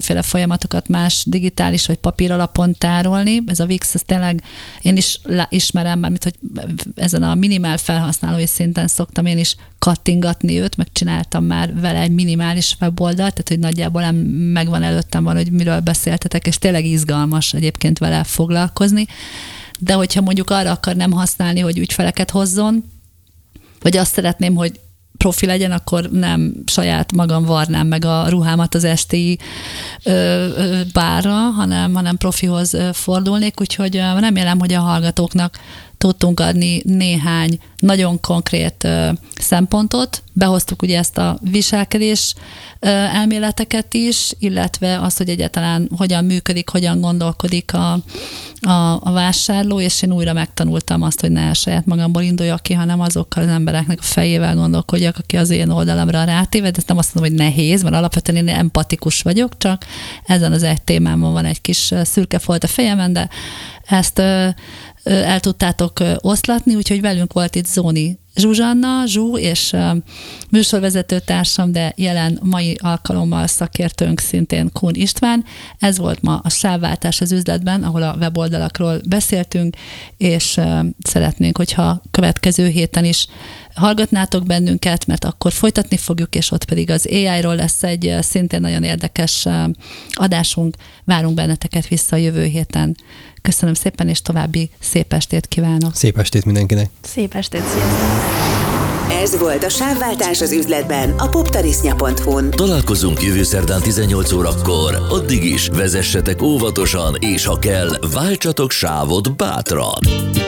különféle folyamatokat más digitális vagy papír alapon tárolni. Ez a Wix, ez tényleg én is ismerem, mármint, hogy ezen a minimál felhasználói szinten szoktam én is kattingatni őt, meg csináltam már vele egy minimális weboldalt, tehát hogy nagyjából megvan előttem van, hogy miről beszéltetek, és tényleg izgalmas egyébként vele foglalkozni. De hogyha mondjuk arra akarnám használni, hogy ügyfeleket hozzon, vagy azt szeretném, hogy profi legyen, akkor nem saját magam varnám meg a ruhámat az esti bárra, hanem profihoz fordulnék, úgyhogy remélem, hogy a hallgatóknak tudtunk adni néhány nagyon konkrét szempontot. Behoztuk ugye ezt a viselkedés elméleteket is, illetve azt, hogy egyáltalán hogyan működik, hogyan gondolkodik a vásárló, és én újra megtanultam azt, hogy ne saját magamból induljak ki, hanem azokkal az embereknek a fejével gondolkodjak, aki az én oldalamra rátéved. Ezt nem azt mondom, hogy nehéz, mert alapvetően én empatikus vagyok, csak ezen az egy témámon van egy kis szürke folt a fejemen, de ezt el tudtátok oszlatni, úgyhogy velünk volt itt Zóni Zsuzsanna, Zsú, és műsorvezető társam, de jelen mai alkalommal szakértőnk szintén Kun István. Ez volt ma a Sávváltás az üzletben, ahol a weboldalakról beszéltünk, és szeretnénk, hogyha következő héten is hallgatnátok bennünket, mert akkor folytatni fogjuk, és ott pedig az AI-ról lesz egy szintén nagyon érdekes adásunk. Várunk benneteket vissza a jövő héten. Köszönöm szépen, és további szép estét kívánok. Szép estét mindenkinek. Szép estét, sziasztok! Ez volt a Sávváltás az üzletben a poptarisznya.hu-n. Találkozunk jövő szerdán 18 órakor. Addig is vezessetek óvatosan, és ha kell, váltsatok sávot bátran.